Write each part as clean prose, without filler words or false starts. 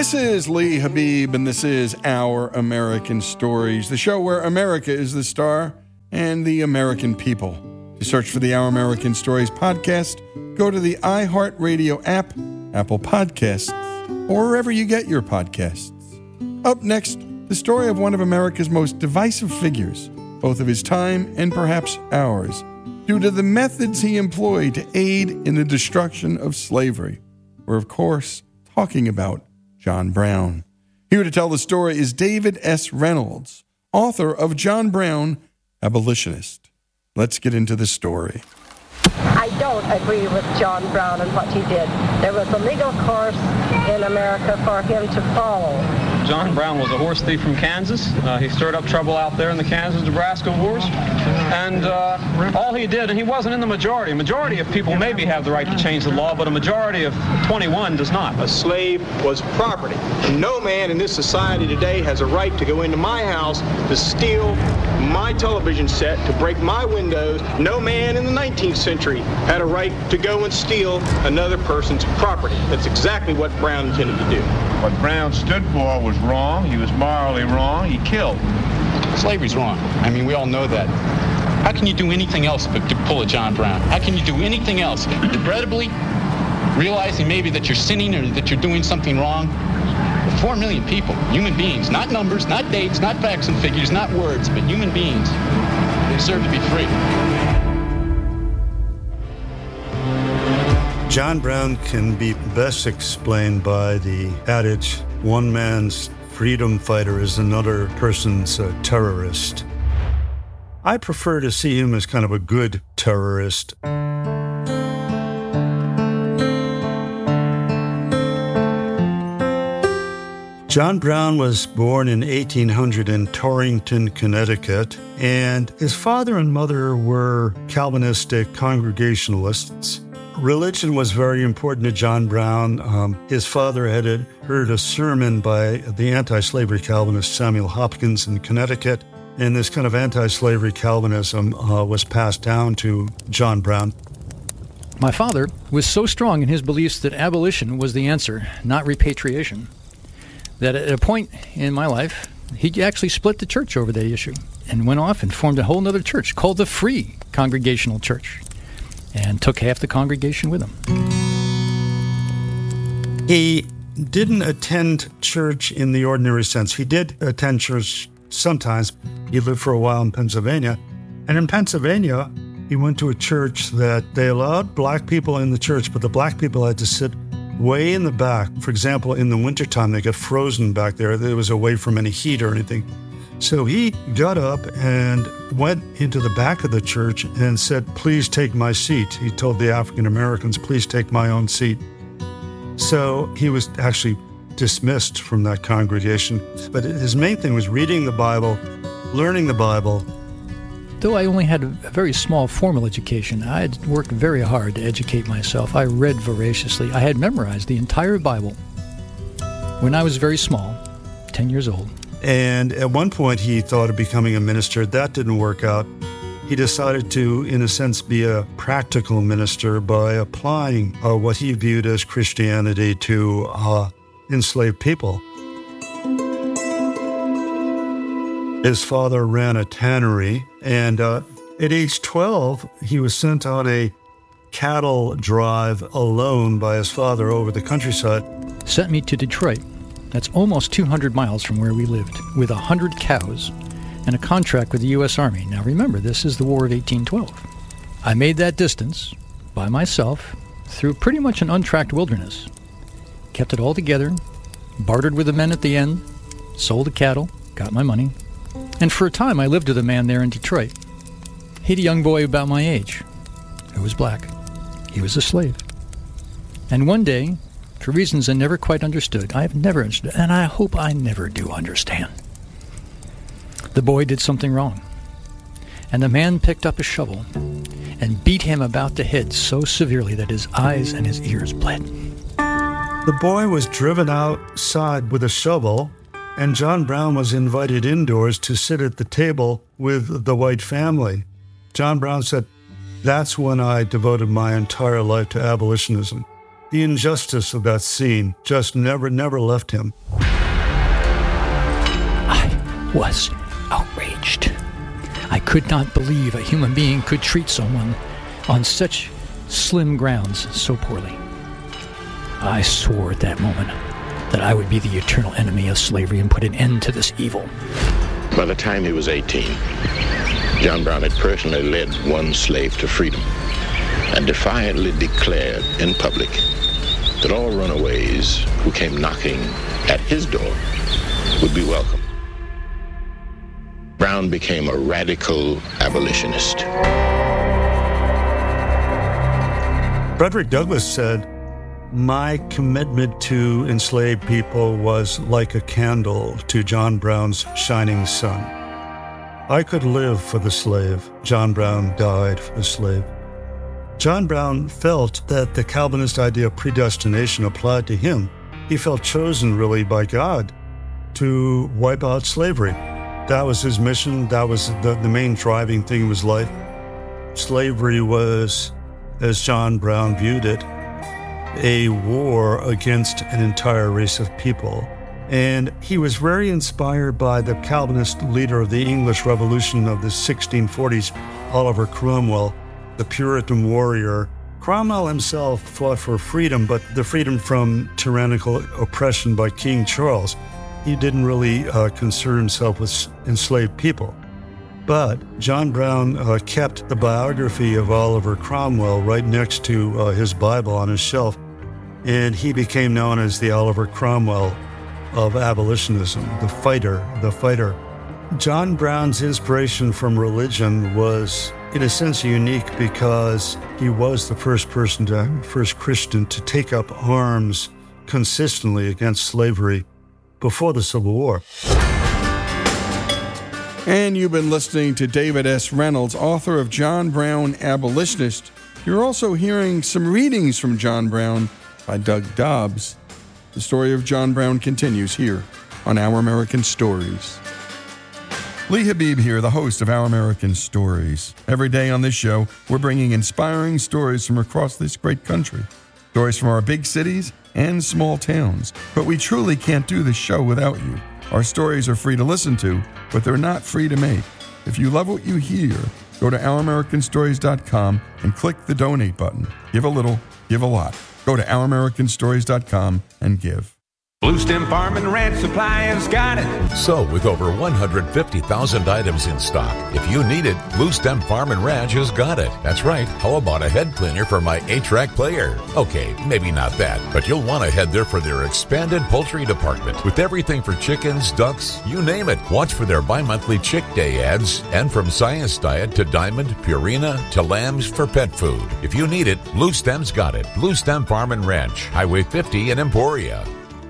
This is Lee Habib, and this is Our American Stories, the show where America is the star and the American people. To search for the Our American Stories podcast, go to the iHeartRadio app, Apple Podcasts, or wherever you get your podcasts. Up next, the story of one of America's most divisive figures, both of his time and perhaps ours, due to the methods he employed to aid in the destruction of slavery. We're, of course, talking about John Brown. Here to tell the story is David S. Reynolds, author of John Brown, Abolitionist. Let's get into the story. I don't agree with John Brown and what he did. There was a legal course in America for him to follow. John Brown was a horse thief from Kansas. He stirred up trouble out there in the Kansas-Nebraska wars. And all he did, and he wasn't in the majority. A majority of people maybe have the right to change the law, but a majority of 21 does not. A slave was property. No man in this society today has a right to go into my house to steal my television set, to break my windows. No man in the 19th century had a right to go and steal another person's property. That's exactly what Brown intended to do. What Brown stood for was wrong. He was morally wrong. He killed. Slavery's wrong. I mean, we all know that. How can you do anything else but to pull a John Brown? How can you do anything else? Regrettably, realizing maybe that you're sinning or that you're doing something wrong. 4 million people, human beings, not numbers, not dates, not facts and figures, not words, but human beings. They deserve to be free. John Brown can be best explained by the adage, one man's freedom fighter is another person's terrorist. I prefer to see him as kind of a good terrorist. John Brown was born in 1800 in Torrington, Connecticut, and his father and mother were Calvinistic Congregationalists. Religion was very important to John Brown. His father had heard a sermon by the anti-slavery Calvinist Samuel Hopkins in Connecticut, and this kind of anti-slavery Calvinism was passed down to John Brown. My father was so strong in his beliefs that abolition was the answer, not repatriation, that at a point in my life, he actually split the church over that issue and went off and formed a whole other church called the Free Congregational Church and took half the congregation with him. He didn't attend church in the ordinary sense. He did attend church sometimes. He lived for a while in Pennsylvania. And in Pennsylvania, he went to a church that they allowed black people in the church, but the black people had to sit way in the back. For example, in the wintertime, they got frozen back there. It was away from any heat or anything. So he got up and went into the back of the church and said, "Please take my seat." He told the African Americans, "Please take my own seat." So he was actually dismissed from that congregation. But his main thing was reading the Bible, learning the Bible. Though I only had a very small formal education, I had worked very hard to educate myself. I read voraciously. I had memorized the entire Bible when I was very small, 10 years old. And at one point, he thought of becoming a minister. That didn't work out. He decided to, in a sense, be a practical minister by applying what he viewed as Christianity to enslaved people. His father ran a tannery, and at age 12, he was sent on a cattle drive alone by his father over the countryside. Sent me to Detroit. That's almost 200 miles from where we lived, with 100 cows and a contract with the U.S. Army. Now remember, this is the War of 1812. I made that distance by myself through pretty much an untracked wilderness. Kept it all together, bartered with the men at the end, sold the cattle, got my money. And for a time, I lived with a man there in Detroit. He'd a young boy about my age who was black. He was a slave. And one day, for reasons I never quite understood, I have never understood, and I hope I never do understand, the boy did something wrong. And the man picked up a shovel and beat him about the head so severely that his eyes and his ears bled. The boy was driven outside with a shovel, and John Brown was invited indoors to sit at the table with the white family. John Brown said, "That's when I devoted my entire life to abolitionism." The injustice of that scene just never left him. I was outraged. I could not believe a human being could treat someone on such slim grounds so poorly. I swore at that moment that I would be the eternal enemy of slavery and put an end to this evil. By the time he was 18, John Brown had personally led one slave to freedom and defiantly declared in public that all runaways who came knocking at his door would be welcome. Brown became a radical abolitionist. Frederick Douglass said, "My commitment to enslaved people was like a candle to John Brown's shining sun. I could live for the slave. John Brown died for the slave." John Brown felt that the Calvinist idea of predestination applied to him. He felt chosen, really, by God to wipe out slavery. That was his mission. That was the main driving thing in his life. Slavery was, as John Brown viewed it, a war against an entire race of people. And he was very inspired by the Calvinist leader of the English Revolution of the 1640s, Oliver Cromwell, the Puritan warrior. Cromwell himself fought for freedom, but the freedom from tyrannical oppression by King Charles. He didn't really concern himself with enslaved people. But John Brown kept the biography of Oliver Cromwell right next to his Bible on his shelf, and he became known as the Oliver Cromwell of abolitionism, the fighter. John Brown's inspiration from religion was, in a sense, unique because he was the first Christian to take up arms consistently against slavery before the Civil War. And you've been listening to David S. Reynolds, author of John Brown, Abolitionist. You're also hearing some readings from John Brown by Doug Dobbs. The story of John Brown continues here on Our American Stories. Lee Habib here, the host of Our American Stories. Every day on this show, we're bringing inspiring stories from across this great country. Stories from our big cities and small towns. But we truly can't do this show without you. Our stories are free to listen to, but they're not free to make. If you love what you hear, go to OurAmericanStories.com and click the donate button. Give a little, give a lot. Go to OurAmericanStories.com and give. Blue Stem Farm and Ranch Supply has got it. So, with over 150,000 items in stock, if you need it, Blue Stem Farm and Ranch has got it. That's right. How about a head cleaner for my 8-track player? Okay, maybe not that, but you'll want to head there for their expanded poultry department with everything for chickens, ducks, you name it. Watch for their bi-monthly Chick Day ads, and from Science Diet to Diamond, Purina to lambs for pet food. If you need it, Blue Stem's got it. Blue Stem Farm and Ranch, Highway 50 in Emporia.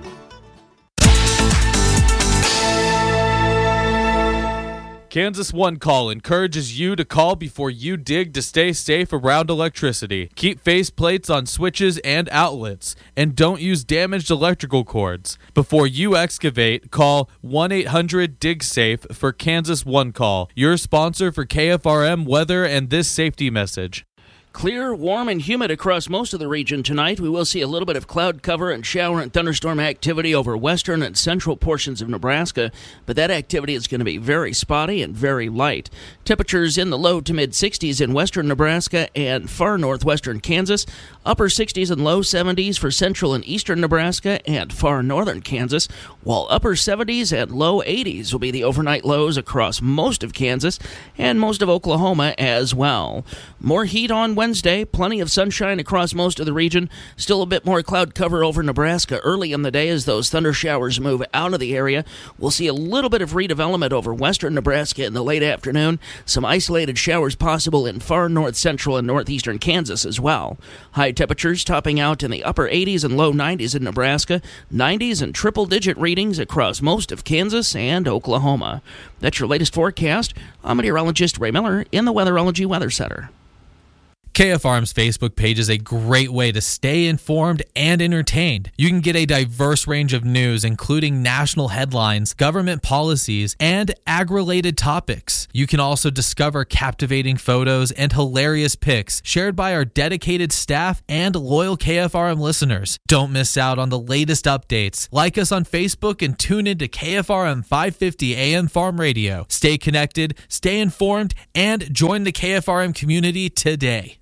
Kansas One Call encourages you to call before you dig to stay safe around electricity. Keep faceplates on switches and outlets, and don't use damaged electrical cords. Before you excavate, call 1-800-DIG-SAFE for Kansas One Call, your sponsor for KFRM weather and this safety message. Clear, warm, and humid across most of the region tonight. We will see a little bit of cloud cover and shower and thunderstorm activity over western and central portions of Nebraska, but that activity is going to be very spotty and very light. Temperatures in the low to mid-60s in western Nebraska and far northwestern Kansas, upper 60s and low 70s for central and eastern Nebraska and far northern Kansas, while upper 70s and low 80s will be the overnight lows across most of Kansas and most of Oklahoma as well. More heat on Wednesday, plenty of sunshine across most of the region, still a bit more cloud cover over Nebraska early in the day as those thunder showers move out of the area. We'll see a little bit of redevelopment over western Nebraska in the late afternoon, some isolated showers possible in far north central and northeastern Kansas as well. High temperatures topping out in the upper 80s and low 90s in Nebraska, 90s and triple-digit readings across most of Kansas and Oklahoma. That's your latest forecast. I'm meteorologist Ray Miller in the Weatherology Weather Center. KFRM's Facebook page is a great way to stay informed and entertained. You can get a diverse range of news, including national headlines, government policies, and ag-related topics. You can also discover captivating photos and hilarious pics shared by our dedicated staff and loyal KFRM listeners. Don't miss out on the latest updates. Like us on Facebook and tune into KFRM 550 AM Farm Radio. Stay connected, stay informed, and join the KFRM community today.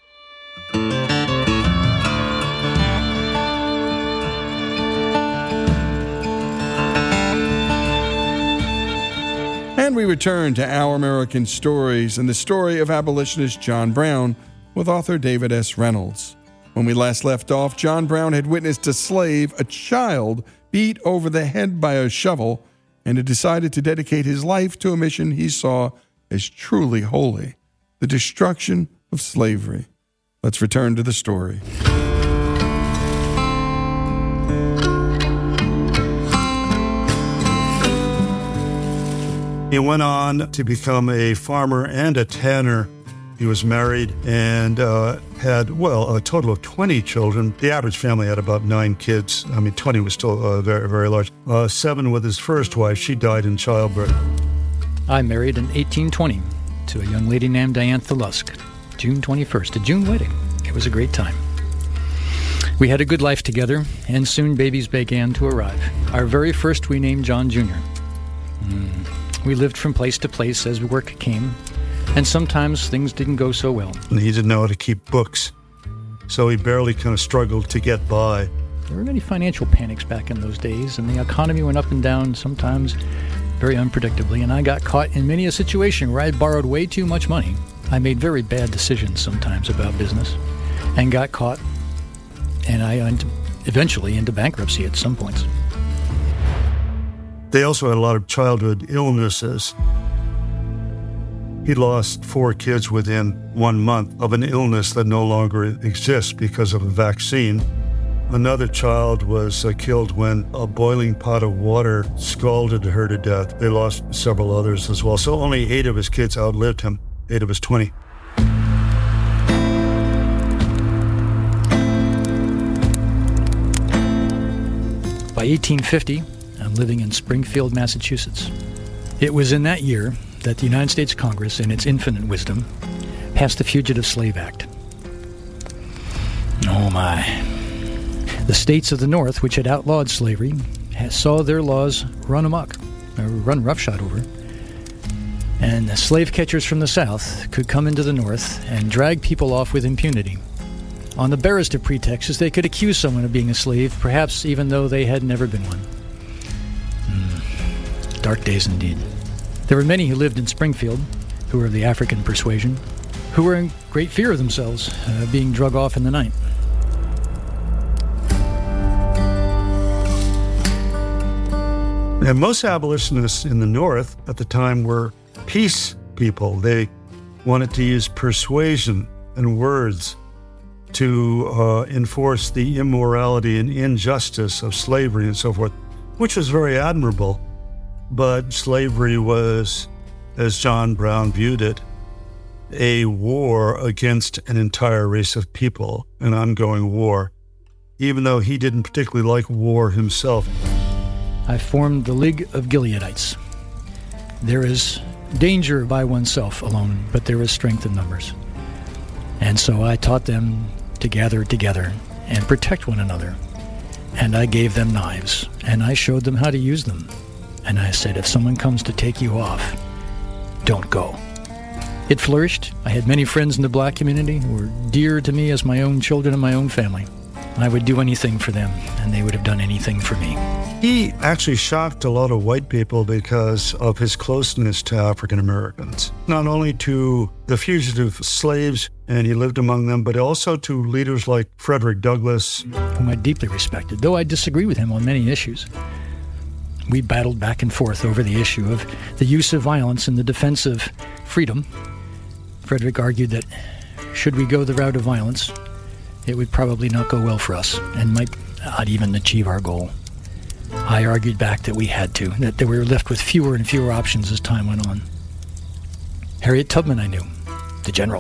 And we return to Our American Stories and the story of abolitionist John Brown with author David S. Reynolds. When we last left off, John Brown had witnessed a slave, a child, beat over the head by a shovel, and had decided to dedicate his life to a mission he saw as truly holy, the destruction of slavery. Let's return to the story. He went on to become a farmer and a tanner. He was married and had, a total of 20 children. The average family had about 9 kids. 20 was still very, very large. 7 with his first wife. She died in childbirth. I married in 1820 to a young lady named Diantha Lusk. June 21st, a June wedding. It was a great time. We had a good life together, and soon babies began to arrive. Our very first we named John Jr. We lived from place to place as work came, and sometimes things didn't go so well. And he didn't know how to keep books, so he barely kind of struggled to get by. There were many financial panics back in those days, and the economy went up and down, sometimes very unpredictably, and I got caught in many a situation where I borrowed way too much money. I made very bad decisions sometimes about business and got caught, and I went eventually into bankruptcy at some points. They also had a lot of childhood illnesses. He lost 4 kids within 1 month of an illness that no longer exists because of a vaccine. Another child was killed when a boiling pot of water scalded her to death. They lost several others as well. So only 8 of his kids outlived him. 8 of his 20. By 1850, I'm living in Springfield, Massachusetts. It was in that year that the United States Congress, in its infinite wisdom, passed the Fugitive Slave Act. Oh my. The states of the North, which had outlawed slavery, saw their laws run amok, or run roughshod over. And the slave catchers from the South could come into the North and drag people off with impunity. On the barest of pretexts, they could accuse someone of being a slave, perhaps even though they had never been one. Dark days indeed. There were many who lived in Springfield, who were of the African persuasion, who were in great fear of themselves, being drug off in the night. And most abolitionists in the North at the time were peace people. They wanted to use persuasion and words to enforce the immorality and injustice of slavery and so forth, which was very admirable. But slavery was, as John Brown viewed it, a war against an entire race of people, an ongoing war, even though he didn't particularly like war himself. I formed the League of Gileadites. There is danger by oneself alone, but there is strength in numbers. And so I taught them to gather together and protect one another. And I gave them knives, and I showed them how to use them. And I said, if someone comes to take you off, don't go. It flourished. I had many friends in the black community who were dear to me as my own children and my own family. I would do anything for them, and they would have done anything for me. He actually shocked a lot of white people because of his closeness to African Americans, not only to the fugitive slaves, and he lived among them, but also to leaders like Frederick Douglass, whom I deeply respected, though I disagree with him on many issues. We battled back and forth over the issue of the use of violence in the defense of freedom. Frederick argued that should we go the route of violence, it would probably not go well for us and might not even achieve our goal. I argued back that we had to, that we were left with fewer and fewer options as time went on. Harriet Tubman I knew, the general.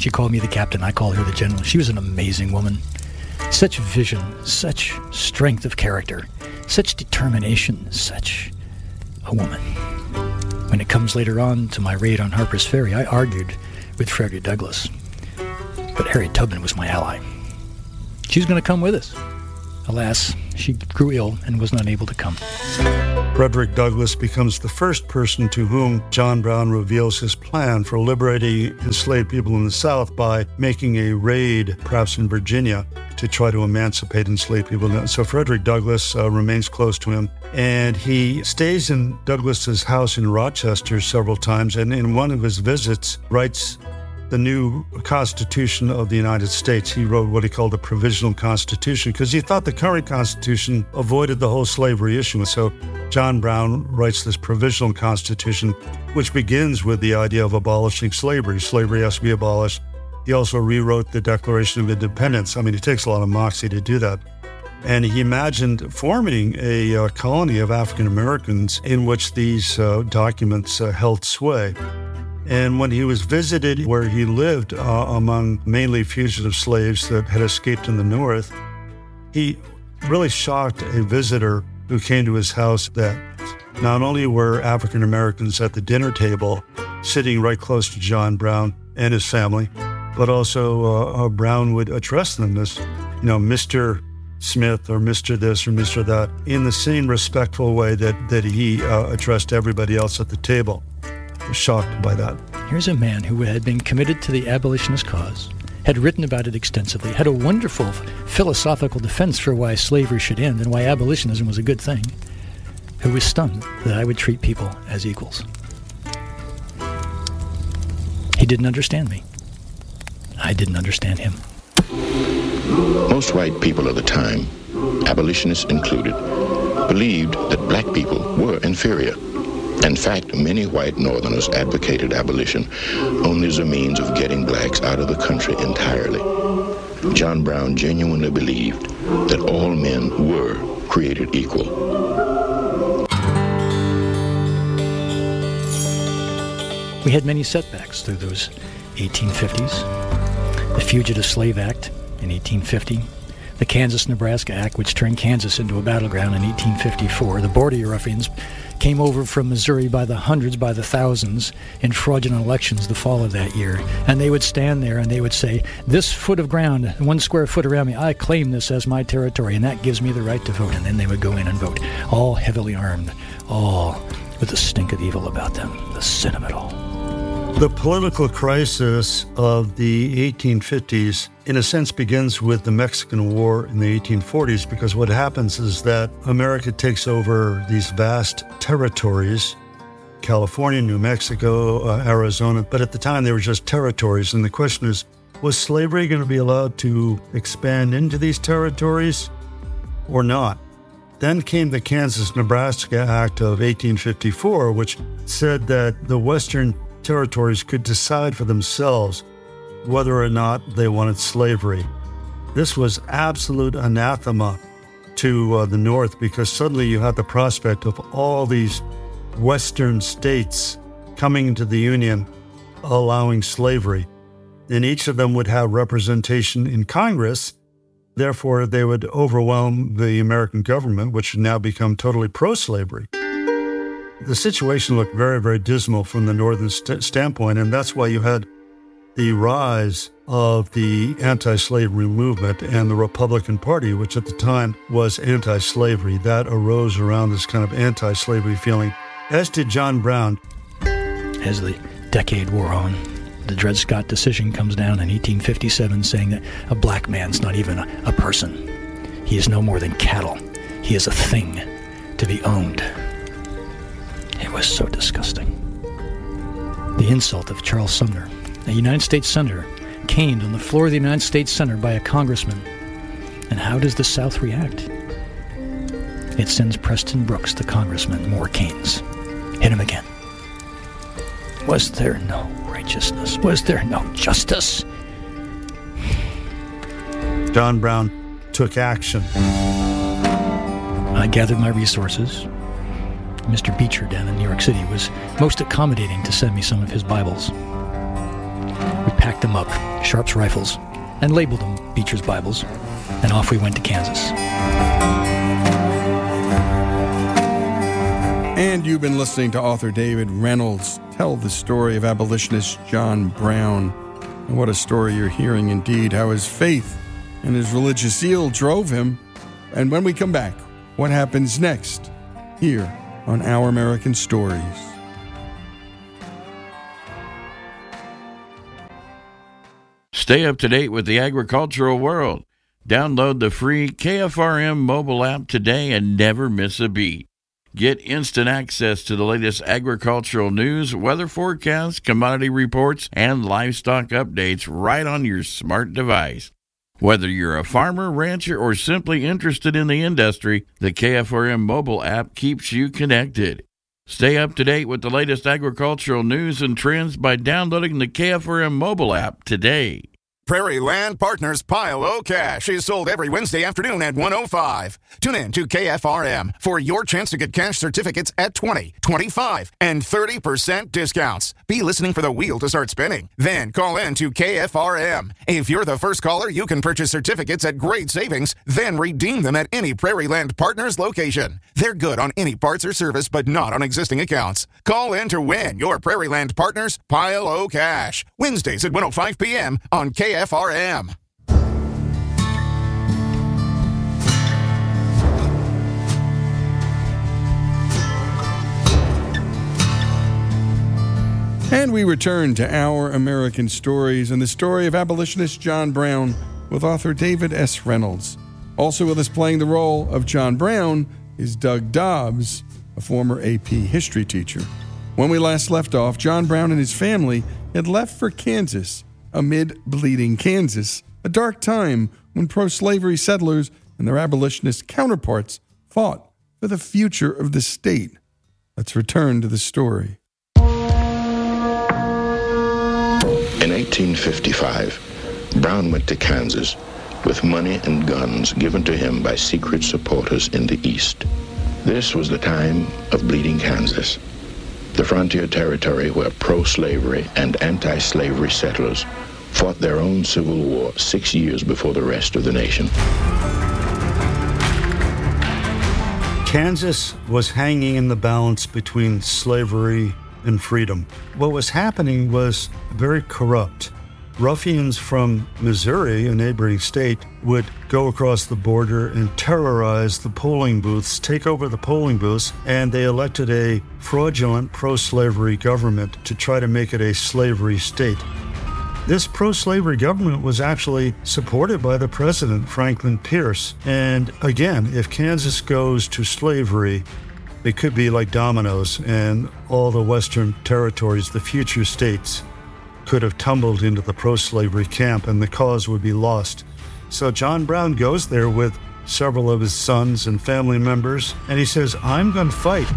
She called me the captain. I called her the general. She was an amazing woman. Such vision, such strength of character, such determination, such a woman. When it comes later on to my raid on Harper's Ferry, I argued with Frederick Douglass. But Harriet Tubman was my ally. She was going to come with us. Alas, she grew ill and was not able to come. Frederick Douglass becomes the first person to whom John Brown reveals his plan for liberating enslaved people in the South by making a raid, perhaps in Virginia, to try to emancipate enslaved people. So Frederick Douglass remains close to him, and he stays in Douglass's house in Rochester several times, and in one of his visits writes the new Constitution of the United States. He wrote what he called a provisional constitution because he thought the current Constitution avoided the whole slavery issue. So John Brown writes this provisional constitution, which begins with the idea of abolishing slavery. Slavery has to be abolished. He also rewrote the Declaration of Independence. I mean, it takes a lot of moxie to do that. And he imagined forming a colony of African Americans in which these documents held sway. And when he was visited where he lived among mainly fugitive slaves that had escaped in the North, he really shocked a visitor who came to his house that not only were African Americans at the dinner table sitting right close to John Brown and his family, but also Brown would address them as, Mr. Smith or Mr. this or Mr. that, in the same respectful way that he addressed everybody else at the table. Shocked by that. Here's a man who had been committed to the abolitionist cause, had written about it extensively, had a wonderful philosophical defense for why slavery should end and why abolitionism was a good thing, who was stunned that I would treat people as equals. He didn't understand me. I didn't understand him. Most white people of the time, abolitionists included, believed that black people were inferior. In fact, many white Northerners advocated abolition only as a means of getting blacks out of the country entirely. John Brown genuinely believed that all men were created equal. We had many setbacks through those 1850s. The Fugitive Slave Act in 1850, the Kansas-Nebraska Act, which turned Kansas into a battleground in 1854. The Border Ruffians came over from Missouri by the hundreds, by the thousands, in fraudulent elections the fall of that year. And they would stand there and they would say, this foot of ground, 1 square foot around me, I claim this as my territory, and that gives me the right to vote. And then they would go in and vote, all heavily armed, all with the stink of evil about them, the sin of it all. The political crisis of the 1850s, in a sense, begins with the Mexican War in the 1840s, because what happens is that America takes over these vast territories, California, New Mexico, Arizona, but at the time they were just territories. And the question is, was slavery going to be allowed to expand into these territories or not? Then came the Kansas-Nebraska Act of 1854, which said that the Western territories could decide for themselves whether or not they wanted slavery. This was absolute anathema to the North, because suddenly you had the prospect of all these Western states coming into the Union allowing slavery. And each of them would have representation in Congress. Therefore, they would overwhelm the American government, which had now become totally pro-slavery. The situation looked very, very dismal from the Northern standpoint, and that's why you had the rise of the anti-slavery movement and the Republican Party, which at the time was anti-slavery. That arose around this kind of anti-slavery feeling, as did John Brown. As the decade wore on, the Dred Scott decision comes down in 1857 saying that a black man's not even a person. He is no more than cattle. He is a thing to be owned. It was so disgusting. The insult of Charles Sumner, a United States Senator, caned on the floor of the United States Senate by a congressman. And how does the South react? It sends Preston Brooks, the congressman, more canes. Hit him again. Was there no righteousness? Was there no justice? John Brown took action. I gathered my resources. Mr. Beecher down in New York City was most accommodating to send me some of his Bibles. We packed them up, Sharp's rifles, and labeled them Beecher's Bibles, and off we went to Kansas. And you've been listening to author David Reynolds tell the story of abolitionist John Brown. And what a story you're hearing indeed, how his faith and his religious zeal drove him. And when we come back, what happens next here on Our American Stories. Stay up to date with the agricultural world. Download the free KFRM mobile app today and never miss a beat. Get instant access to the latest agricultural news, weather forecasts, commodity reports, and livestock updates right on your smart device. Whether you're a farmer, rancher, or simply interested in the industry, the KFRM mobile app keeps you connected. Stay up to date with the latest agricultural news and trends by downloading the KFRM mobile app today. Prairie Land Partners Pile O Cash is sold every Wednesday afternoon at 1:05. Tune in to KFRM for your chance to get cash certificates at 20, 25, and 30% discounts. Be listening for the wheel to start spinning. Then call in to KFRM. If you're the first caller, you can purchase certificates at great savings, then redeem them at any Prairie Land Partners location. They're good on any parts or service, but not on existing accounts. Call in to win your Prairie Land Partners Pile O Cash. Wednesdays at 1:05 p.m. on KFRM. And we return to Our American Stories and the story of abolitionist John Brown with author David S. Reynolds. Also with us playing the role of John Brown is Doug Dobbs, a former AP history teacher. When we last left off, John Brown and his family had left for Kansas, amid bleeding Kansas, a dark time when pro-slavery settlers and their abolitionist counterparts fought for the future of the state. Let's return to the story. In 1855, Brown went to Kansas with money and guns given to him by secret supporters in the East. This was the time of bleeding Kansas, the frontier territory where pro-slavery and anti-slavery settlers fought their own civil war 6 years before the rest of the nation. Kansas was hanging in the balance between slavery and freedom. What was happening was very corrupt. Ruffians from Missouri, a neighboring state, would go across the border and terrorize the polling booths, take over the polling booths, and they elected a fraudulent pro-slavery government to try to make it a slavery state. This pro-slavery government was actually supported by the president, Franklin Pierce. And again, if Kansas goes to slavery, it could be like dominoes, and all the western territories, the future states, could have tumbled into the pro-slavery camp and the cause would be lost. So John Brown goes there with several of his sons and family members, and he says, I'm going to fight,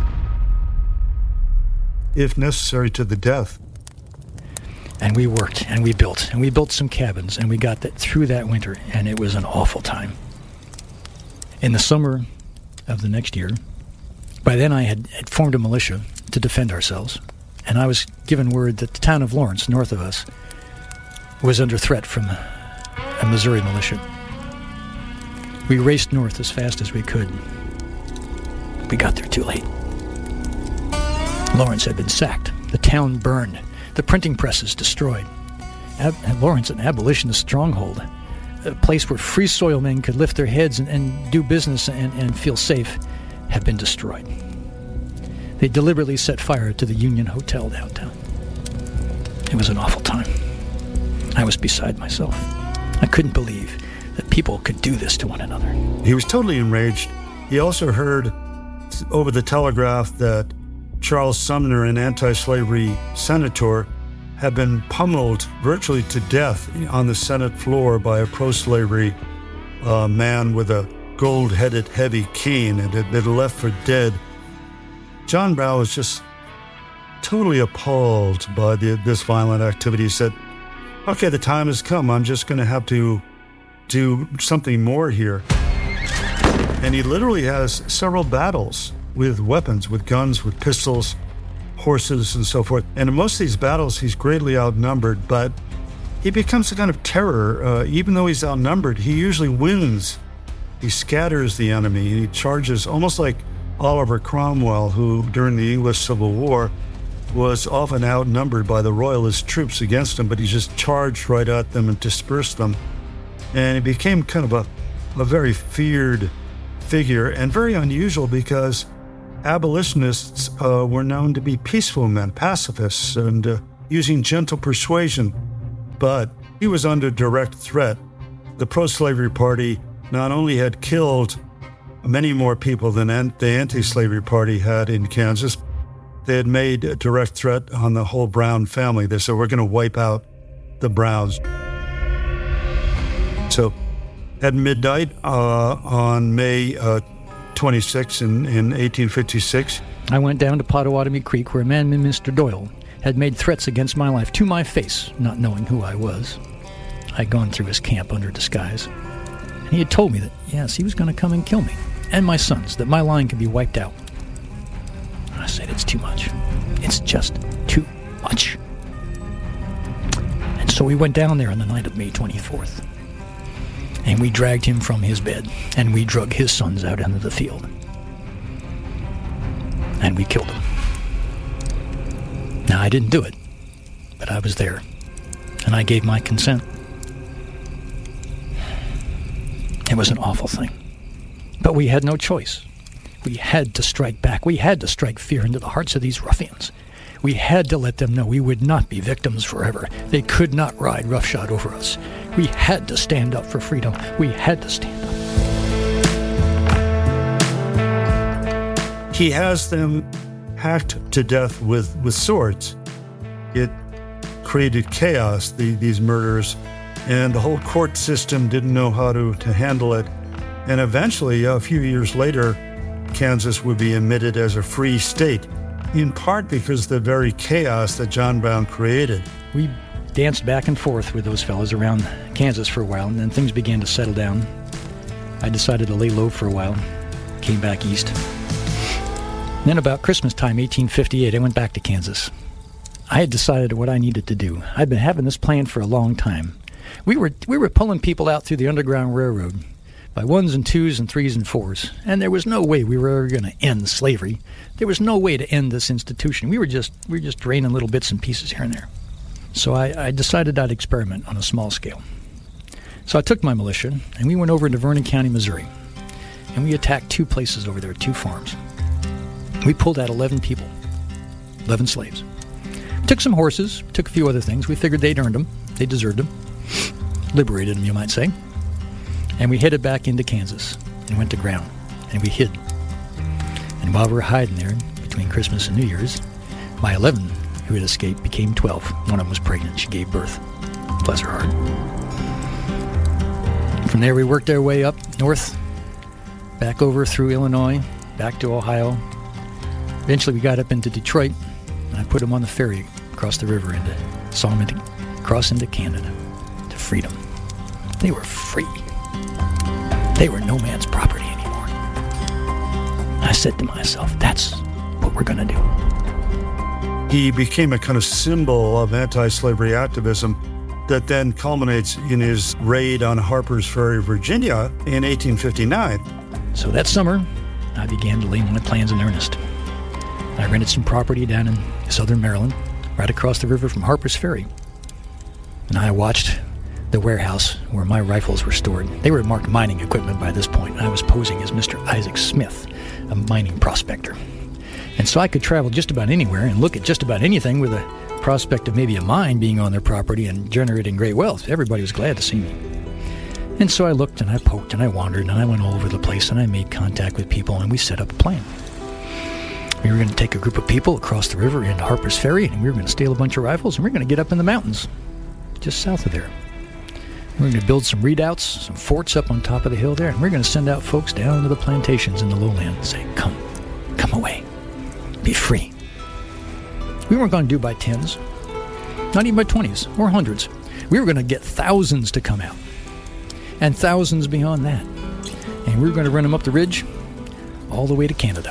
if necessary, to the death. And we worked, and we built some cabins, and we got through that winter, and it was an awful time. In the summer of the next year, by then I had formed a militia to defend ourselves, and I was given word that the town of Lawrence, north of us, was under threat from a Missouri militia. We raced north as fast as we could. We got there too late. Lawrence had been sacked. The town burned. The printing presses destroyed. Lawrence, an abolitionist stronghold, a place where free soil men could lift their heads and do business and feel safe, had been destroyed. They deliberately set fire to the Union Hotel downtown. It was an awful time. I was beside myself. I couldn't believe that people could do this to one another. He was totally enraged. He also heard over the telegraph that Charles Sumner, an anti-slavery senator, had been pummeled virtually to death on the Senate floor by a pro-slavery man with a gold-headed heavy cane and had been left for dead. John Brown was just totally appalled by this violent activity. He said, okay, the time has come. I'm just going to have to do something more here. And he literally has several battles with weapons, with guns, with pistols, horses, and so forth. And in most of these battles, he's greatly outnumbered, but he becomes a kind of terror. Even though he's outnumbered, he usually wins. He scatters the enemy. He charges almost like Oliver Cromwell, who during the English Civil War was often outnumbered by the royalist troops against him, but he just charged right at them and dispersed them. And he became kind of a very feared figure, and very unusual because abolitionists were known to be peaceful men, pacifists, and using gentle persuasion. But he was under direct threat. The pro-slavery party not only had killed many more people than the anti-slavery party had in Kansas, they had made a direct threat on the whole Brown family. They said, we're going to wipe out the Browns. So at midnight on May 26 in 1856, I went down to Pottawatomie Creek where a man named Mr. Doyle had made threats against my life to my face, not knowing who I was. I'd gone through his camp under disguise. And he had told me that, yes, he was going to come and kill me and my sons, that my line could be wiped out. I said, it's too much. It's just too much. And so we went down there on the night of May 24th. And we dragged him from his bed. And we drug his sons out into the field. And we killed them. Now, I didn't do it. But I was there. And I gave my consent. It was an awful thing. But we had no choice. We had to strike back. We had to strike fear into the hearts of these ruffians. We had to let them know we would not be victims forever. They could not ride roughshod over us. We had to stand up for freedom. We had to stand up. He has them hacked to death with swords. It created chaos, these murders, and the whole court system didn't know how to handle it. And eventually, a few years later, Kansas would be admitted as a free state, in part because of the very chaos that John Brown created. We danced back and forth with those fellows around Kansas for a while, and then things began to settle down. I decided to lay low for a while, came back east. Then about Christmas time, 1858, I went back to Kansas. I had decided what I needed to do. I'd been having this plan for a long time. We were pulling people out through the Underground Railroad by 1s and 2s and 3s and 4s, and there was no way we were ever going to end slavery. There was no way to end this institution. We were just draining little bits and pieces here and there. So I decided I'd experiment on a small scale. So I took my militia, and we went over into Vernon County, Missouri, and we attacked 2 places over there, 2 farms. We pulled out 11 people, 11 slaves. Took some horses, took a few other things. We figured they'd earned them. They deserved them. Liberated them, you might say. And we headed back into Kansas and went to ground. And we hid. And while we were hiding there, between Christmas and New Year's, my 11 who had escaped became 12. One of them was pregnant. She gave birth. Bless her heart. From there, we worked our way up north, back over through Illinois, back to Ohio. Eventually, we got up into Detroit, and I put them on the ferry across the river and saw them cross into Canada to freedom. They were free. They were no man's property anymore. I said to myself, that's what we're going to do. He became a kind of symbol of anti-slavery activism that then culminates in his raid on Harper's Ferry, Virginia in 1859. So that summer, I began to lay my plans in earnest. I rented some property down in southern Maryland, right across the river from Harper's Ferry. And I watched the warehouse where my rifles were stored. They were marked mining equipment by this point, and I was posing as Mr. Isaac Smith, a mining prospector. And so I could travel just about anywhere and look at just about anything with a prospect of maybe a mine being on their property and generating great wealth. Everybody was glad to see me. And so I looked and I poked and I wandered and I went all over the place and I made contact with people and we set up a plan. We were going to take a group of people across the river into Harper's Ferry and we were going to steal a bunch of rifles and we were going to get up in the mountains just south of there. We were going to build some redoubts, some forts up on top of the hill there, and we were going to send out folks down to the plantations in the lowland and say, come away, be free. We weren't going to do by 10s, not even by 20s or hundreds. We were going to get thousands to come out and thousands beyond that. And we were going to run them up the ridge all the way to Canada.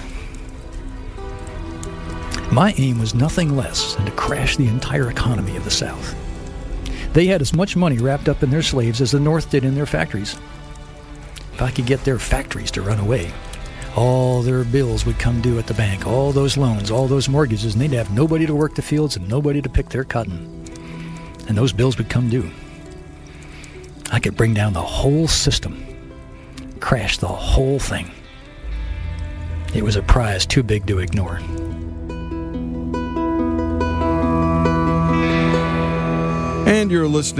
My aim was nothing less than to crash the entire economy of the South. They had as much money wrapped up in their slaves as the North did in their factories. If I could get their factories to run away, all their bills would come due at the bank, all those loans, all those mortgages, and they'd have nobody to work the fields and nobody to pick their cotton. And those bills would come due. I could bring down the whole system, crash the whole thing. It was a prize too big to ignore. And you're listening